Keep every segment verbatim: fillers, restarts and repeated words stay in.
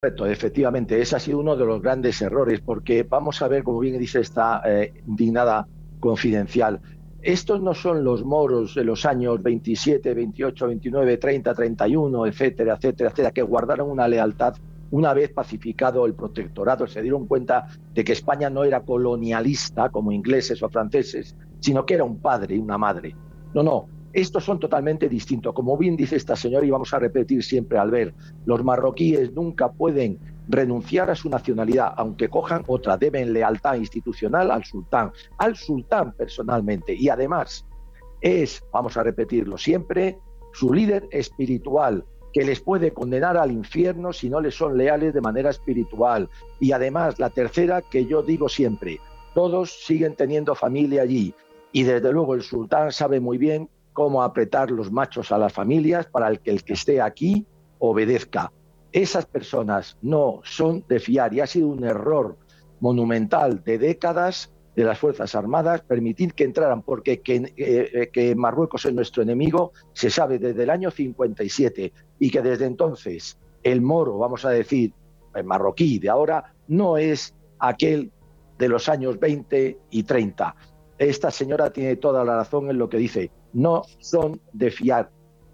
Correcto, efectivamente, ese ha sido uno de los grandes errores, porque vamos a ver, como bien dice esta eh, indignada Confidencial, estos no son los moros de los años veintisiete, veintiocho, veintinueve, treinta, treinta y uno, etcétera, etcétera, etcétera, que guardaron una lealtad una vez pacificado el protectorado. Se dieron cuenta de que España no era colonialista como ingleses o franceses, sino que era un padre y una madre. No, no. Estos son totalmente distintos. Como bien dice esta señora, y vamos a repetir siempre al ver, los marroquíes nunca pueden renunciar a su nacionalidad, aunque cojan otra, deben lealtad institucional al sultán, al sultán personalmente. Y además es, vamos a repetirlo siempre, su líder espiritual, que les puede condenar al infierno si no les son leales de manera espiritual. Y además, la tercera, que yo digo siempre, todos siguen teniendo familia allí. Y desde luego el sultán sabe muy bien cómo apretar los machos a las familias para que el que esté aquí obedezca. Esas personas no son de fiar y ha sido un error monumental de décadas de las Fuerzas Armadas permitir que entraran, porque que, eh, que Marruecos es nuestro enemigo se sabe desde el año cincuenta y siete y que desde entonces el moro, vamos a decir, el marroquí de ahora, no es aquel de los años veinte y treinta. Esta señora tiene toda la razón en lo que dice. No son de fiar.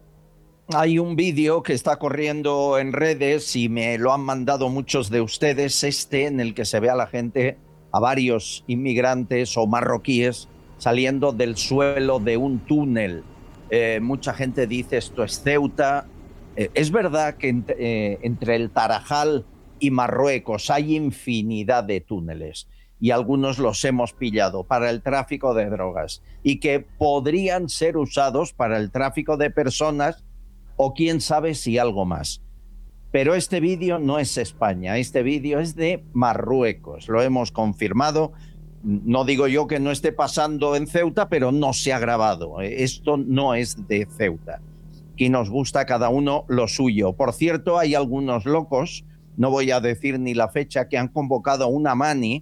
Hay un vídeo que está corriendo en redes y me lo han mandado muchos de ustedes, este en el que se ve a la gente, a varios inmigrantes o marroquíes saliendo del suelo de un túnel. Eh, mucha gente dice esto es Ceuta. Eh, es verdad que ent eh, entre el Tarajal y Marruecos hay infinidad de túneles, y algunos los hemos pillado para el tráfico de drogas y que podrían ser usados para el tráfico de personas o quién sabe si algo más. Pero este vídeo no es España, este vídeo es de Marruecos, lo hemos confirmado. No digo yo que no esté pasando en Ceuta, pero no se ha grabado. Esto no es de Ceuta. Aquí nos gusta cada uno lo suyo. Por cierto, hay algunos locos, no voy a decir ni la fecha, que han convocado una mani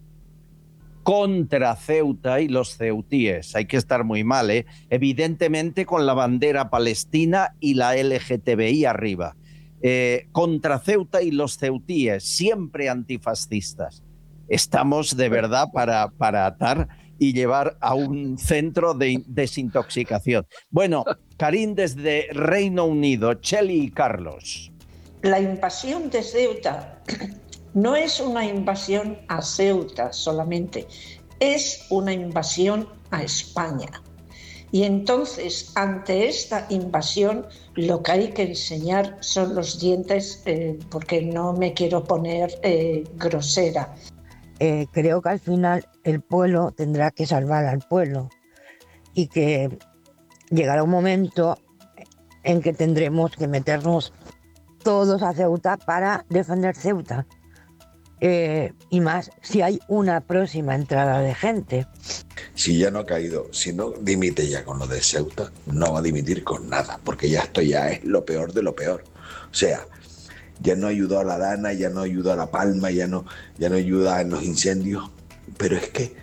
contra Ceuta y los ceutíes. Hay que estar muy mal, ¿eh? Evidentemente con la bandera palestina y la L G T B I arriba. Eh, contra Ceuta y los ceutíes, siempre antifascistas. Estamos de verdad para, para atar y llevar a un centro de desintoxicación. Bueno, Karim desde Reino Unido, Cheli y Carlos. La invasión de Ceuta no es una invasión a Ceuta solamente, es una invasión a España. Y entonces, ante esta invasión, lo que hay que enseñar son los dientes, eh, porque no me quiero poner eh, grosera. Eh, creo que al final el pueblo tendrá que salvar al pueblo y que llegará un momento en que tendremos que meternos todos a Ceuta para defender Ceuta. Eh, y más si hay una próxima entrada de gente. Si ya no ha caído, si no dimite ya con lo de Ceuta, no va a dimitir con nada, porque ya esto ya es lo peor de lo peor. O sea, ya no ayudó a la Dana, ya no ayudó a La Palma, ya no, ya no ayuda en los incendios, pero es que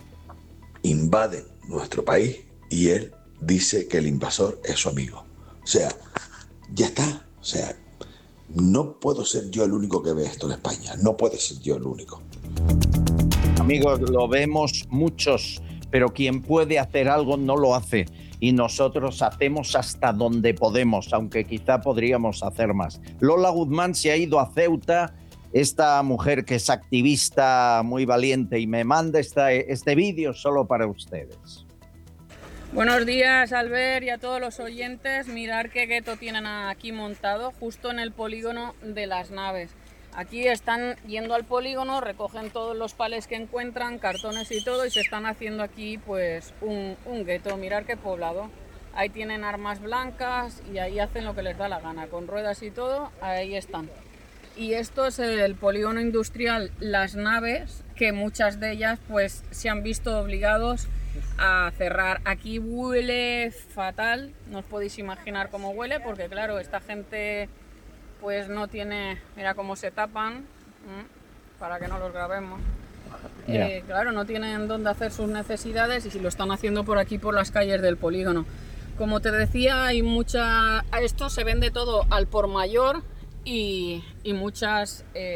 invaden nuestro país y él dice que el invasor es su amigo. O sea, ya está, o sea, no puedo ser yo el único que ve esto en España, no puedo ser yo el único. Amigos, lo vemos muchos, pero quien puede hacer algo no lo hace. Y nosotros hacemos hasta donde podemos, aunque quizá podríamos hacer más. Lola Guzmán se ha ido a Ceuta, esta mujer que es activista muy valiente, y me manda esta, este vídeo solo para ustedes. Buenos días, Albert, y a todos los oyentes. Mirar qué gueto tienen aquí montado, justo en el polígono de Las Naves. Aquí están yendo al polígono, recogen todos los palés que encuentran, cartones y todo, y se están haciendo aquí pues un, un gueto. Mirar qué poblado. Ahí tienen armas blancas y ahí hacen lo que les da la gana, con ruedas y todo, ahí están. Y esto es el polígono industrial Las Naves, que muchas de ellas pues se han visto obligados a cerrar. Aquí huele fatal, no os podéis imaginar cómo huele, porque claro, esta gente pues no tiene, mira cómo se tapan, ¿eh? Para que no los grabemos. Yeah. Eh, claro, no tienen dónde hacer sus necesidades y si lo están haciendo por aquí, por las calles del polígono. Como te decía, hay mucha, esto se vende todo al por mayor y, y muchas... Eh,